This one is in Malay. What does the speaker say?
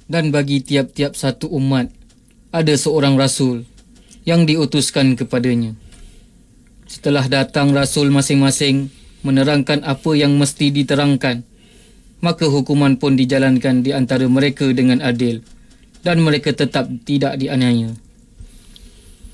Dan bagi tiap-tiap satu umat ada seorang rasul yang diutuskan kepadanya. Setelah datang rasul masing-masing menerangkan apa yang mesti diterangkan, maka hukuman pun dijalankan di antara mereka dengan adil dan mereka tetap tidak dianiaya.